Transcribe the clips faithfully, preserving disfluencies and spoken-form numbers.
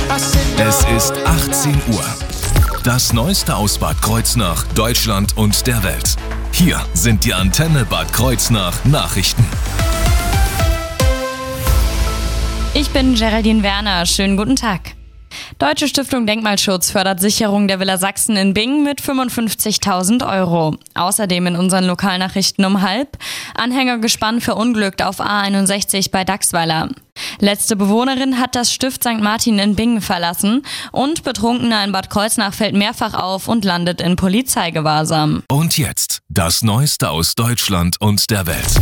Es ist achtzehn Uhr. Das Neueste aus Bad Kreuznach, Deutschland und der Welt. Hier sind die Antenne Bad Kreuznach Nachrichten. Ich bin Geraldine Werner. Schönen guten Tag. Deutsche Stiftung Denkmalschutz fördert Sicherung der Villa Sachsen in Bingen mit fünfundfünfzigtausend Euro. Außerdem in unseren Lokalnachrichten um halb: Anhängergespann verunglückt auf A einundsechzig bei Dachsweiler. Letzte Bewohnerin hat das Stift Sankt Martin in Bingen verlassen und Betrunkener in Bad Kreuznach fällt mehrfach auf und landet in Polizeigewahrsam. Und jetzt das Neueste aus Deutschland und der Welt.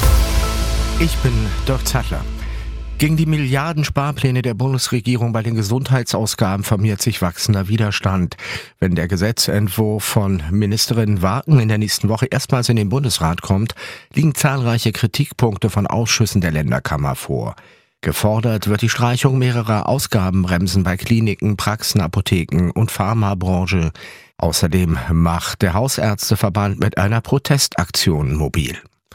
Ich bin Dirk Zattler. Gegen die Milliardensparpläne der Bundesregierung bei den Gesundheitsausgaben formiert sich wachsender Widerstand. Wenn der Gesetzentwurf von Ministerin Waken in der nächsten Woche erstmals in den Bundesrat kommt, liegen zahlreiche Kritikpunkte von Ausschüssen der Länderkammer vor. Gefordert wird die Streichung mehrerer Ausgabenbremsen bei Kliniken, Praxen, Apotheken und Pharmabranche. Außerdem macht der Hausärzteverband mit einer Protestaktion mobil.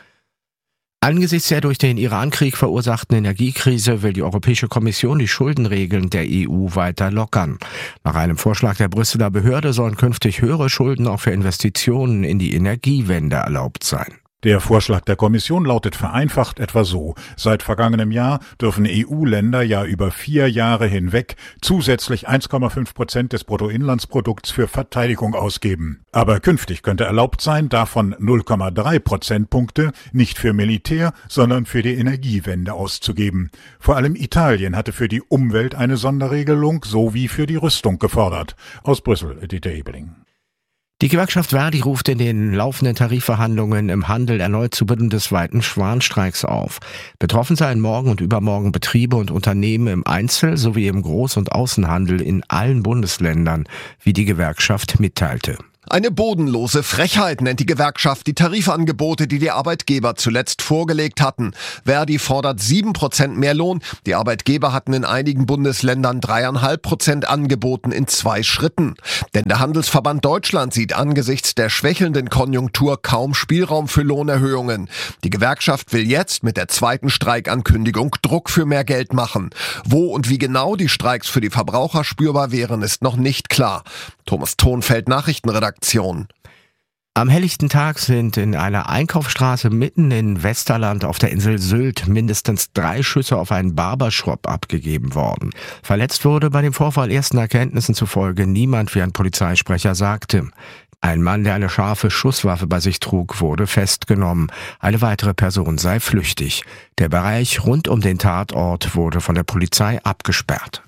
Angesichts der durch den Iran-Krieg verursachten Energiekrise will die Europäische Kommission die Schuldenregeln der E U weiter lockern. Nach einem Vorschlag der Brüsseler Behörde sollen künftig höhere Schulden auch für Investitionen in die Energiewende erlaubt sein. Der Vorschlag der Kommission lautet vereinfacht etwa so: Seit vergangenem Jahr dürfen E U-Länder ja über vier Jahre hinweg zusätzlich eins Komma fünf Prozent des Bruttoinlandsprodukts für Verteidigung ausgeben. Aber künftig könnte erlaubt sein, davon null Komma drei Prozentpunkte nicht für Militär, sondern für die Energiewende auszugeben. Vor allem Italien hatte für die Umwelt eine Sonderregelung sowie für die Rüstung gefordert. Aus Brüssel, Dieter Ebeling. Die Gewerkschaft Verdi ruft in den laufenden Tarifverhandlungen im Handel erneut zu bundesweiten Warnstreiks auf. Betroffen seien morgen und übermorgen Betriebe und Unternehmen im Einzel- sowie im Groß- und Außenhandel in allen Bundesländern, wie die Gewerkschaft mitteilte. Eine bodenlose Frechheit nennt die Gewerkschaft die Tarifangebote, die die Arbeitgeber zuletzt vorgelegt hatten. Verdi fordert sieben Prozent mehr Lohn. Die Arbeitgeber hatten in einigen Bundesländern drei Komma fünf Prozent angeboten in zwei Schritten. Denn der Handelsverband Deutschland sieht angesichts der schwächelnden Konjunktur kaum Spielraum für Lohnerhöhungen. Die Gewerkschaft will jetzt mit der zweiten Streikankündigung Druck für mehr Geld machen. Wo und wie genau die Streiks für die Verbraucher spürbar wären, ist noch nicht klar. Thomas Thonfeld, Nachrichtenredaktion. Am helllichten Tag sind in einer Einkaufsstraße mitten in Westerland auf der Insel Sylt mindestens drei Schüsse auf einen Barbershop abgegeben worden. Verletzt wurde bei dem Vorfall ersten Erkenntnissen zufolge niemand, wie ein Polizeisprecher sagte. Ein Mann, der eine scharfe Schusswaffe bei sich trug, wurde festgenommen. Eine weitere Person sei flüchtig. Der Bereich rund um den Tatort wurde von der Polizei abgesperrt.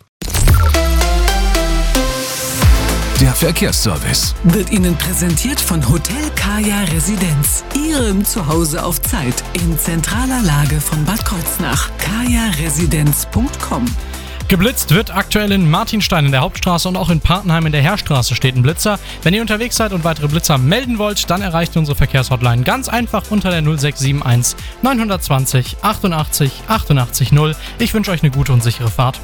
Der Verkehrsservice wird Ihnen präsentiert von Hotel Kaya Residenz. Ihrem Zuhause auf Zeit in zentraler Lage von Bad Kreuznach. kaya residenz punkt com. Geblitzt wird aktuell in Martinstein in der Hauptstraße und auch in Partenheim in der Heerstraße steht ein Blitzer. Wenn ihr unterwegs seid und weitere Blitzer melden wollt, dann erreicht ihr unsere Verkehrshotline ganz einfach unter der null sechs sieben eins neun zwei null achtundachtzig achtundachtzig null. Ich wünsche euch eine gute und sichere Fahrt.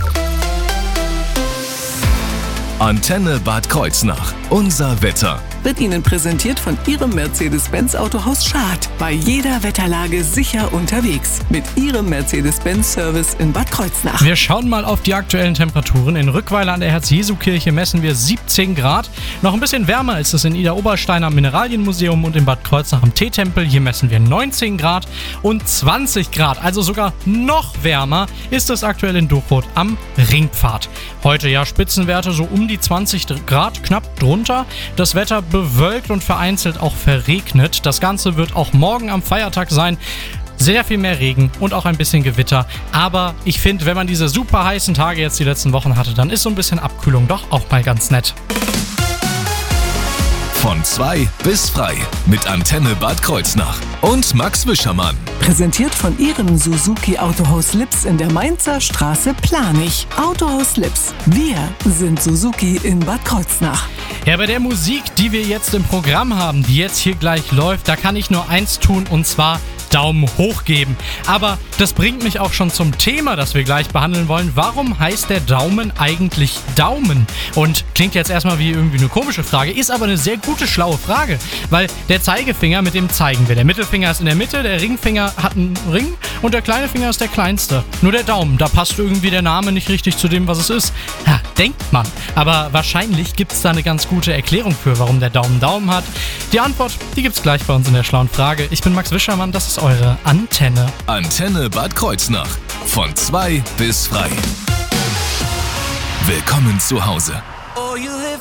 Antenne Bad Kreuznach. Unser Wetter. Wird Ihnen präsentiert von Ihrem Mercedes-Benz Autohaus Schad. Bei jeder Wetterlage sicher unterwegs. Mit Ihrem Mercedes-Benz-Service in Bad Kreuznach. Wir schauen mal auf die aktuellen Temperaturen. In Rückweiler an der Herz-Jesu-Kirche messen wir siebzehn Grad. Noch ein bisschen wärmer ist es in Ida-Oberstein am Mineralienmuseum und in Bad Kreuznach am Teetempel. Hier messen wir neunzehn Grad und zwanzig Grad. Also sogar noch wärmer ist es aktuell in Duchroth am Ringpfad. Heute ja Spitzenwerte so um die zwanzig Grad, knapp drunter. Das Wetter bewölkt und vereinzelt auch verregnet. Das Ganze wird auch morgen am Feiertag sein. Sehr viel mehr Regen und auch ein bisschen Gewitter. Aber ich finde, wenn man diese super heißen Tage jetzt die letzten Wochen hatte, dann ist so ein bisschen Abkühlung doch auch mal ganz nett. Von zwei bis frei mit Antenne Bad Kreuznach und Max Wischermann. Präsentiert von Ihrem Suzuki Autohaus Lips in der Mainzer Straße Planich. Autohaus Lips. Wir sind Suzuki in Bad Kreuznach. Ja, bei der Musik, die wir jetzt im Programm haben, die jetzt hier gleich läuft, da kann ich nur eins tun und zwar Daumen hoch geben. Aber das bringt mich auch schon zum Thema, das wir gleich behandeln wollen. Warum heißt der Daumen eigentlich Daumen? Und klingt jetzt erstmal wie irgendwie eine komische Frage, ist aber eine sehr gute, schlaue Frage. Weil der Zeigefinger, mit dem zeigen wir. Der Mittelfinger ist in der Mitte, der Ringfinger hat einen Ring und der kleine Finger ist der kleinste. Nur der Daumen, da passt irgendwie der Name nicht richtig zu dem, was es ist. Ja, denkt man. Aber wahrscheinlich gibt es da eine ganz gute Erklärung für, warum der Daumen Daumen hat. Die Antwort, die gibt's gleich bei uns in der schlauen Frage. Ich bin Max Wischermann, das ist eure Antenne. Antenne Bad Kreuznach. Von zwei bis frei. Willkommen zu Hause. Oh, you live